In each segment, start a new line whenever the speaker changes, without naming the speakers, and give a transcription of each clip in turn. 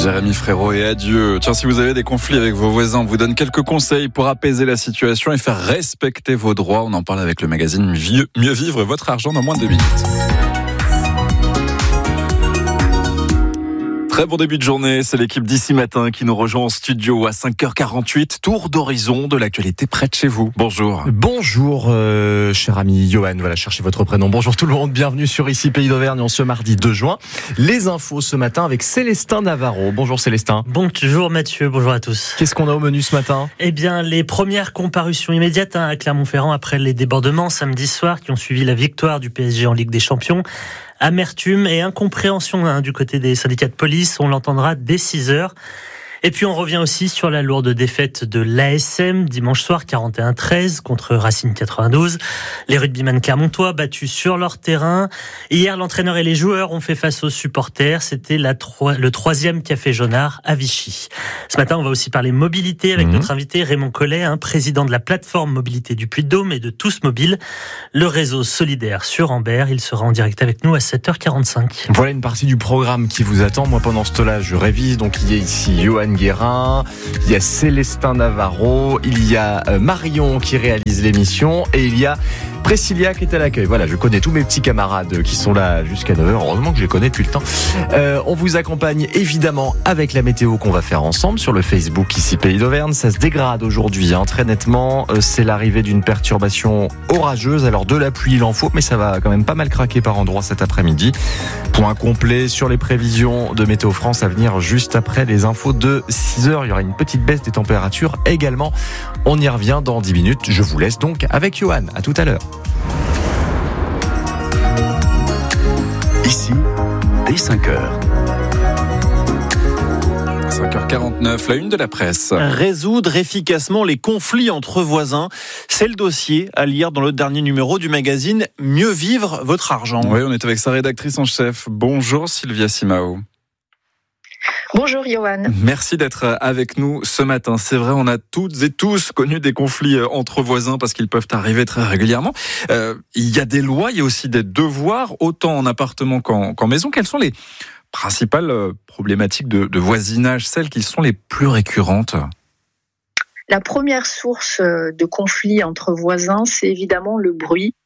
Jérémy Frérot et adieu. Tiens, si vous avez des conflits avec vos voisins, on vous donne quelques conseils pour apaiser la situation et faire respecter vos droits. On en parle avec le magazine Mieux vivre votre argent dans moins de 2 minutes. Très bon début de journée, c'est l'équipe d'ici matin qui nous rejoint en studio à 5h48. Tour d'horizon de l'actualité près de chez vous. Bonjour.
Bonjour, cher ami Johan, voilà, cherchez votre prénom. Bonjour tout le monde, bienvenue sur Ici Pays d'Auvergne en ce mardi 2 juin. Les infos ce matin avec Célestin Navarro. Bonjour Célestin.
Bonjour Mathieu, bonjour à tous.
Qu'est-ce qu'on a au menu ce matin ?
Eh bien, les premières comparutions immédiates à Clermont-Ferrand après les débordements samedi soir qui ont suivi la victoire du PSG en Ligue des Champions. Amertume et incompréhension du côté des syndicats de police, on l'entendra dès 6h. Et puis on revient aussi sur la lourde défaite de l'ASM dimanche soir 41-13 contre Racing 92. Les rugbyman clermontois battus sur leur terrain. Hier, l'entraîneur et les joueurs ont fait face aux supporters. C'était le 3e café jaunard à Vichy. Ce matin, on va aussi parler mobilité avec notre invité Raymond Collet, président de la plateforme mobilité du Puy-de-Dôme et de Tous Mobile, le réseau solidaire sur Ambert. Il sera en direct avec nous à 7h45.
Voilà une partie du programme qui vous attend. Moi, pendant ce temps-là, je révise. Donc, il y a ici Johan Guérin, il y a Célestin Navarro, il y a Marion qui réalise l'émission et il y a Priscilla qui est à l'accueil. Voilà, je connais tous mes petits camarades qui sont là jusqu'à 9h. Heureusement que je les connais depuis le temps. On vous accompagne évidemment avec la météo qu'on va faire ensemble sur le Facebook Ici Pays d'Auvergne. Ça se dégrade aujourd'hui, très nettement. C'est l'arrivée d'une perturbation orageuse. Alors de la pluie, il en faut, mais ça va quand même pas mal craquer par endroits cet après-midi. Point complet sur les prévisions de Météo France à venir juste après les infos de 6h. Il y aura une petite baisse des températures également. On y revient dans 10 minutes. Je vous laisse donc avec Johan. À tout à l'heure.
Ici, dès 5h.
5h49, la une de la presse.
Résoudre efficacement les conflits entre voisins, c'est le dossier à lire dans le dernier numéro du magazine Mieux vivre votre argent.
Oui, on est avec sa rédactrice en chef. Bonjour Sylvia Simao.
Bonjour Johan.
Merci d'être avec nous ce matin. C'est vrai, on a toutes et tous connu des conflits entre voisins parce qu'ils peuvent arriver très régulièrement. Il y a des lois, il y a aussi des devoirs, autant en appartement qu'en maison. Quelles sont les principales problématiques de voisinage, celles qui sont les plus récurrentes ?
La première source de conflits entre voisins, c'est évidemment le bruit.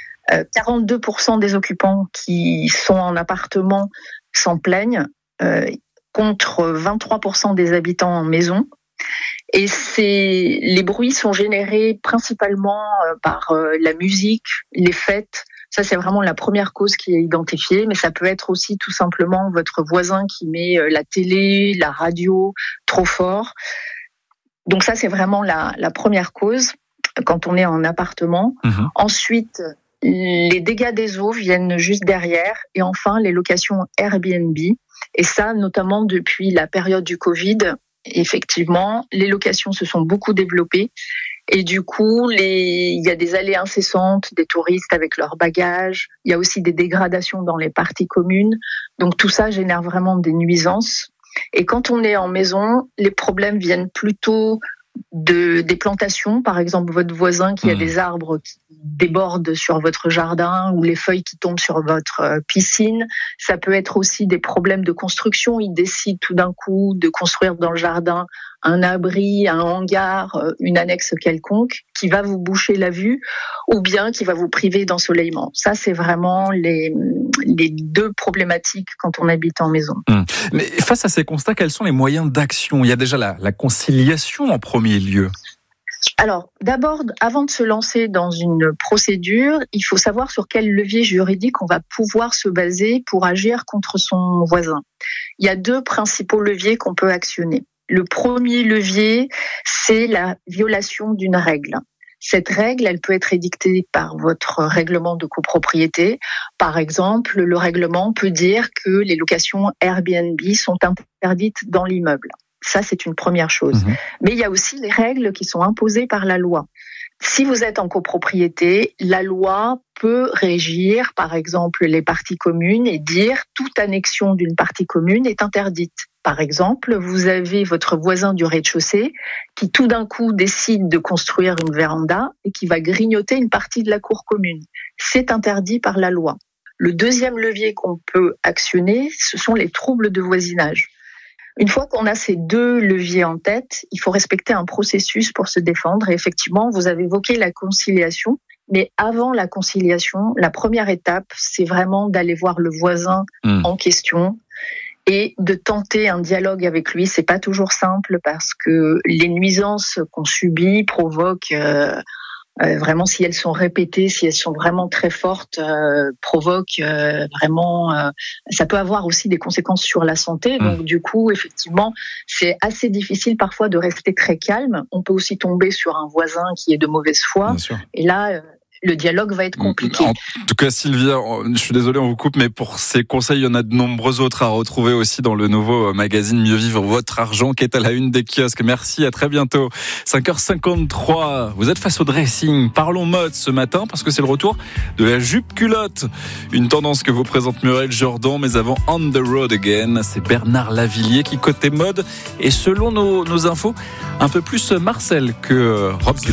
42% des occupants qui sont en appartement s'en plaignent, contre 23% des habitants en maison. Et les bruits sont générés principalement par la musique, les fêtes. Ça, c'est vraiment la première cause qui est identifiée, mais ça peut être aussi tout simplement votre voisin qui met la télé, la radio trop fort. Donc ça, c'est vraiment la première cause quand on est en appartement. Ensuite, les dégâts des eaux viennent juste derrière. Et enfin, les locations Airbnb. Et ça, notamment depuis la période du Covid, effectivement, les locations se sont beaucoup développées. Et du coup, il y a des allées incessantes des touristes avec leurs bagages. Il y a aussi des dégradations dans les parties communes. Donc tout ça génère vraiment des nuisances. Et quand on est en maison, les problèmes viennent plutôt des plantations. Par exemple, votre voisin qui a des arbres qui débordent sur votre jardin ou les feuilles qui tombent sur votre piscine. Ça peut être aussi des problèmes de construction. Il décide tout d'un coup de construire dans le jardin un abri, un hangar, une annexe quelconque qui va vous boucher la vue ou bien qui va vous priver d'ensoleillement. Ça, c'est vraiment les deux problématiques quand on habite en maison.
Mais face à ces constats, quels sont les moyens d'action ? Il y a déjà la conciliation en premier lieu.
Alors, d'abord, avant de se lancer dans une procédure, il faut savoir sur quel levier juridique on va pouvoir se baser pour agir contre son voisin. Il y a 2 principaux leviers qu'on peut actionner. Le premier levier, c'est la violation d'une règle. Cette règle, elle peut être édictée par votre règlement de copropriété. Par exemple, le règlement peut dire que les locations Airbnb sont interdites dans l'immeuble. Ça, c'est une première chose. Mais il y a aussi les règles qui sont imposées par la loi. Si vous êtes en copropriété, la loi peut régir, par exemple, les parties communes et dire toute annexion d'une partie commune est interdite. Par exemple, vous avez votre voisin du rez-de-chaussée qui tout d'un coup décide de construire une véranda et qui va grignoter une partie de la cour commune. C'est interdit par la loi. Le deuxième levier qu'on peut actionner, ce sont les troubles de voisinage. Une fois qu'on a ces deux leviers en tête, il faut respecter un processus pour se défendre. Et effectivement, vous avez évoqué la conciliation. Mais avant la conciliation, la première étape, c'est vraiment d'aller voir le voisin en question et de tenter un dialogue avec lui. C'est pas toujours simple parce que les nuisances qu'on subit provoquent vraiment, si elles sont répétées, si elles sont vraiment très fortes, provoquent vraiment. Ça peut avoir aussi des conséquences sur la santé. Donc du coup, effectivement, c'est assez difficile parfois de rester très calme. On peut aussi tomber sur un voisin qui est de mauvaise foi. Et là, le dialogue va être compliqué.
En tout cas, Sylvia, je suis désolé, on vous coupe, mais pour ces conseils, il y en a de nombreux autres à retrouver aussi dans le nouveau magazine Mieux vivre votre argent qui est à la une des kiosques. Merci, à très bientôt. 5h53, vous êtes face au dressing. Parlons mode ce matin parce que c'est le retour de la jupe culotte. Une tendance que vous présente Muriel Jordan, mais avant On the Road Again, c'est Bernard Lavillier qui côté mode et selon nos infos, un peu plus Marcel que Rob